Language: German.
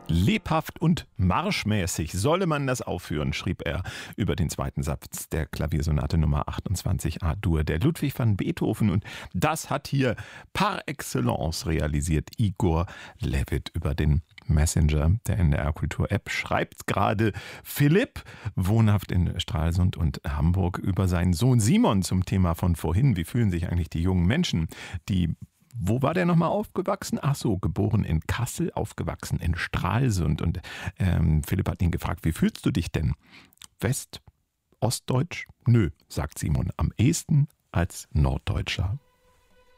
Lebhaft und marschmäßig solle man das aufführen, schrieb er über den zweiten Satz der Klaviersonate Nummer 28 A-Dur der Ludwig van Beethoven. Und das hat hier par excellence realisiert Igor Levit über den Messenger der NDR Kultur App. Schreibt gerade Philipp, wohnhaft in Stralsund und Hamburg, über seinen Sohn Simon zum Thema von vorhin. Wie fühlen sich eigentlich die jungen Menschen, die wo war der nochmal aufgewachsen? Ach so, geboren in Kassel, aufgewachsen in Stralsund. Und Philipp hat ihn gefragt, wie fühlst du dich denn? West, Ostdeutsch? Nö, sagt Simon, am ehesten als Norddeutscher.